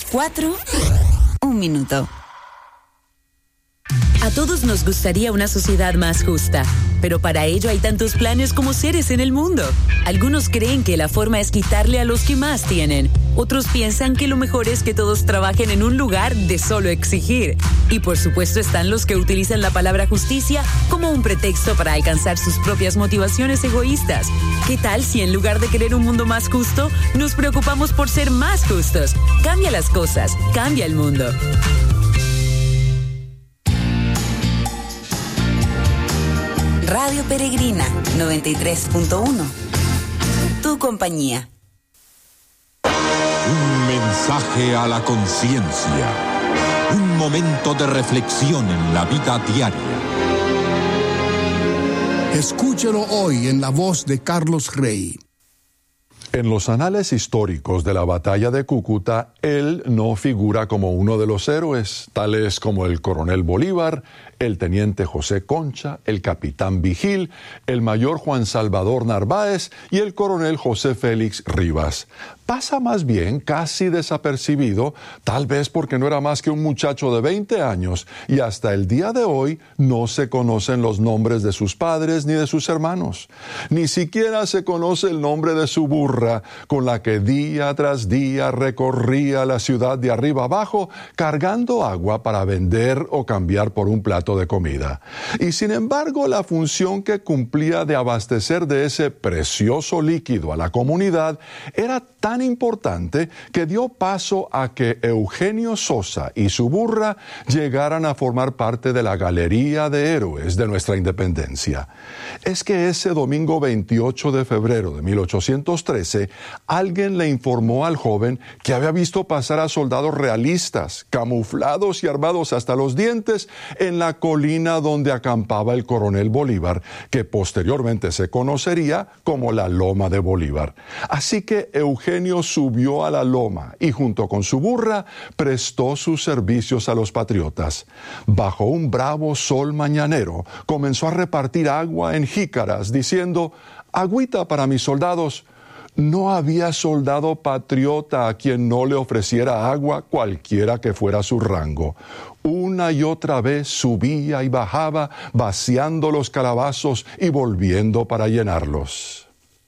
4, 1 minuto. A todos nos gustaría una sociedad más justa, pero para ello hay tantos planes como seres en el mundo. Algunos creen que la forma es quitarle a los que más tienen. Otros piensan que lo mejor es que todos trabajen en un lugar de solo exigir. Y por supuesto están los que utilizan la palabra justicia como un pretexto para alcanzar sus propias motivaciones egoístas. ¿Qué tal si en lugar de querer un mundo más justo, nos preocupamos por ser más justos? Cambia las cosas, cambia el mundo. Radio Peregrina 93.1. Tu compañía. Un mensaje a la conciencia. Un momento de reflexión en la vida diaria. Escúchelo hoy en la voz de Carlos Rey. En los anales históricos de la batalla de Cúcuta, él no figura como uno de los héroes, tales como el coronel Bolívar, el teniente José Concha, el capitán Vigil, el mayor Juan Salvador Narváez y el coronel José Félix Rivas. Pasa más bien casi desapercibido, tal vez porque no era más que un muchacho de 20 años y hasta el día de hoy no se conocen los nombres de sus padres ni de sus hermanos. Ni siquiera se conoce el nombre de su burra, con la que día tras día recorría la ciudad de arriba abajo cargando agua para vender o cambiar por un plato de comida. Y sin embargo, la función que cumplía de abastecer de ese precioso líquido a la comunidad era tan importante que dio paso a que Eugenio Sosa y su burra llegaran a formar parte de la galería de héroes de nuestra independencia. Es que ese domingo 28 de febrero de 1813, alguien le informó al joven que había visto pasar a soldados realistas, camuflados y armados hasta los dientes, en la colina donde acampaba el coronel Bolívar, que posteriormente se conocería como la Loma de Bolívar. Así que Eugenio subió a la loma y junto con su burra prestó sus servicios a los patriotas. Bajo un bravo sol mañanero comenzó a repartir agua en jícaras diciendo: «Agüita para mis soldados». No había soldado patriota a quien no le ofreciera agua, cualquiera que fuera su rango. Una y otra vez subía y bajaba, vaciando los calabazos y volviendo para llenarlos.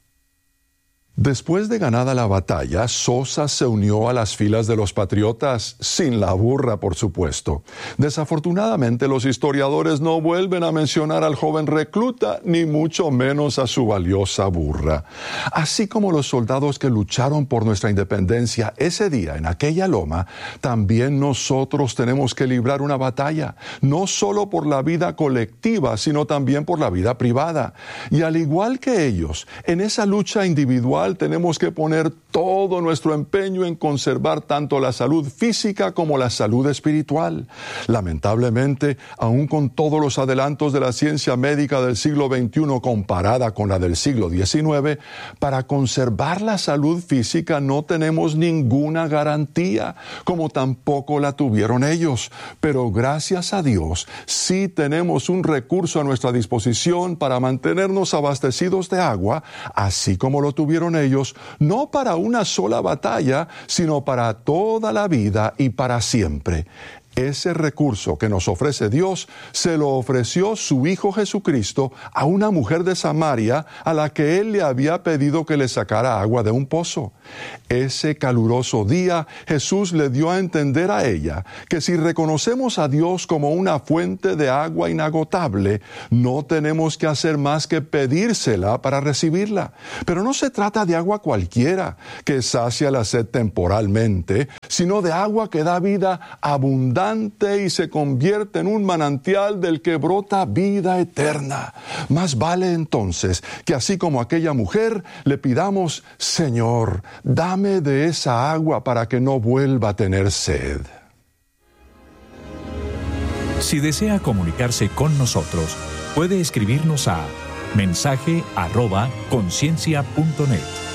Después de ganada la batalla, Sosa se unió a las filas de los patriotas, sin la burra, por supuesto. Desafortunadamente, los historiadores no vuelven a mencionar al joven recluta, ni mucho menos a su valiosa burra. Así como los soldados que lucharon por nuestra independencia ese día en aquella loma, también nosotros tenemos que librar una batalla, no solo por la vida colectiva, sino también por la vida privada. Y al igual que ellos, en esa lucha individual tenemos que poner todo nuestro empeño en conservar tanto la salud física como la salud espiritual. Lamentablemente, aun con todos los adelantos de la ciencia médica del siglo XXI comparada con la del siglo XIX, para conservar la salud física no tenemos ninguna garantía, como tampoco la tuvieron ellos. Pero gracias a Dios, sí tenemos un recurso a nuestra disposición para mantenernos abastecidos de agua, así como lo tuvieron ellos, no para una sola batalla, sino para toda la vida y para siempre. Ese recurso que nos ofrece Dios se lo ofreció su Hijo Jesucristo a una mujer de Samaria a la que Él le había pedido que le sacara agua de un pozo. Ese caluroso día Jesús le dio a entender a ella que si reconocemos a Dios como una fuente de agua inagotable, no tenemos que hacer más que pedírsela para recibirla. Pero no se trata de agua cualquiera que sacia la sed temporalmente, sino de agua que da vida abundante y se convierte en un manantial del que brota vida eterna. Más vale entonces que así como aquella mujer le pidamos: Señor, dame de esa agua para que no vuelva a tener sed. Si desea comunicarse con nosotros, puede escribirnos a mensaje@conciencia.net.